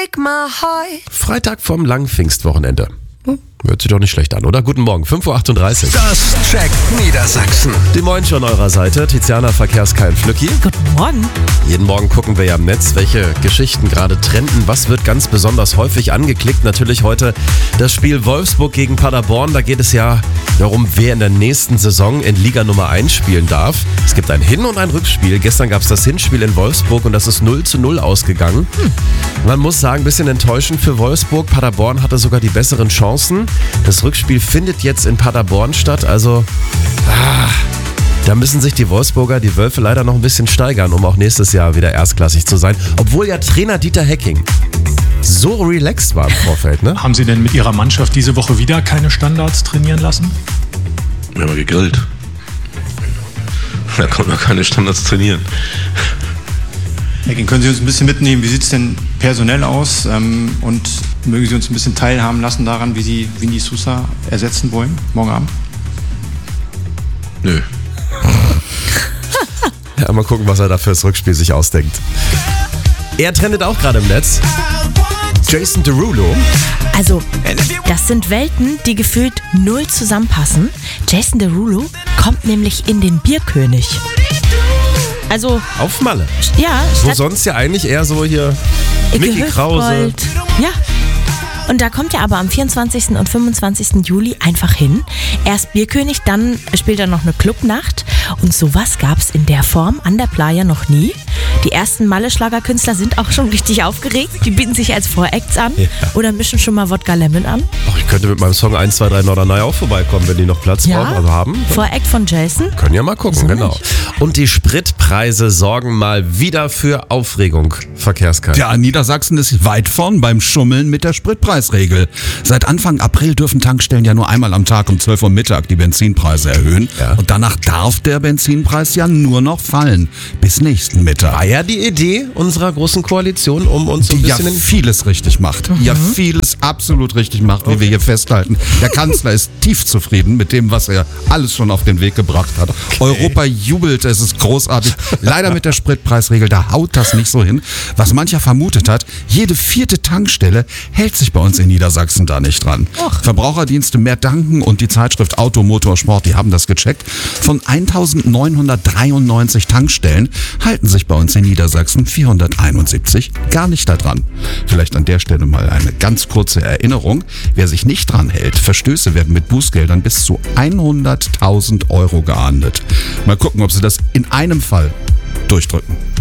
break my heart. Freitag vom langen Pfingstwochenende. Hört sich doch nicht schlecht an, oder? Guten Morgen, 5.38 Uhr. Das checkt Niedersachsen. Die Moin schon eurer Seite. Tiziana, Verkehrskein Flücki. Guten Morgen. Jeden Morgen gucken wir ja im Netz, welche Geschichten gerade trenden. Was wird ganz besonders häufig angeklickt? Natürlich heute das Spiel Wolfsburg gegen Paderborn. Da geht es ja darum, wer in der nächsten Saison in Liga Nummer 1 spielen darf. Es gibt ein Hin- und ein Rückspiel. Gestern gab es das Hinspiel in Wolfsburg und das ist 0:0 ausgegangen. Man muss sagen, ein bisschen enttäuschend für Wolfsburg. Paderborn hatte sogar die besseren Chancen. Das Rückspiel findet jetzt in Paderborn statt. Also, da müssen sich die Wolfsburger, die Wölfe, leider noch ein bisschen steigern, um auch nächstes Jahr wieder erstklassig zu sein. Obwohl ja Trainer Dieter Hecking so relaxed war im Vorfeld, ne? Haben Sie denn mit Ihrer Mannschaft diese Woche wieder keine Standards trainieren lassen? Wir haben gegrillt. Da konnten wir keine Standards trainieren. Hecking, können Sie uns ein bisschen mitnehmen, wie sieht es denn personell aus? Und mögen Sie uns ein bisschen teilhaben lassen daran, wie Sie Vini Sousa ersetzen wollen, morgen Abend? Nö. Ja, mal gucken, was er da fürs Rückspiel sich ausdenkt. Er trendet auch gerade im Netz. Jason Derulo. Also, das sind Welten, die gefühlt null zusammenpassen. Jason Derulo kommt nämlich in den Bierkönig. Also, Auf Malle. ja, Wo statt sonst ja eigentlich eher so hier Mickey Krause. Hüftgold. Ja. Und da kommt er aber am 24. und 25. Juli einfach hin. Erst Bierkönig, dann spielt er noch eine Clubnacht. Und sowas gab's in der Form an der Playa noch nie. Die ersten Malle-Schlagerkünstler sind auch schon richtig aufgeregt. Die bieten sich als Voracts an oder mischen schon mal Wodka Lemon an. Ach, ich könnte mit meinem Song 1, 2, 3 Norderney auch vorbeikommen, wenn die noch Platz brauchen, also haben. Voract von Jason. Können ja mal gucken, So genau. nicht. Und die Spritpreise sorgen mal wieder für Aufregung. Verkehrskalt. Ja, Niedersachsen ist weit vorn beim Schummeln mit der Spritpreisregel. Seit Anfang April dürfen Tankstellen ja nur einmal am Tag um 12 Uhr Mittag die Benzinpreise erhöhen. Ja. Und danach darf der Benzinpreis ja nur noch fallen. Bis nächsten Mittag. War ja die Idee unserer großen Koalition, um uns so ein Die ja bisschen vieles richtig macht. Ja, vieles absolut richtig macht, wie wir hier festhalten. Der Kanzler ist tief zufrieden mit dem, was er alles schon auf den Weg gebracht hat. Europa jubelt, es ist großartig. Leider mit der Spritpreisregel, da haut das nicht so hin. Was mancher vermutet hat, jede 4. Tankstelle hält sich bei uns in Niedersachsen da nicht dran. Verbraucherdienste mehr danken und die Zeitschrift Auto, Motor, Sport, die haben das gecheckt. Von 1993 Tankstellen halten sich bei uns in Niedersachsen 471 gar nicht daran. Vielleicht an der Stelle mal eine ganz kurze Erinnerung. Wer sich nicht dran hält, Verstöße werden mit Bußgeldern bis zu 100.000 € geahndet. Mal gucken, ob sie das in einem Fall durchdrücken.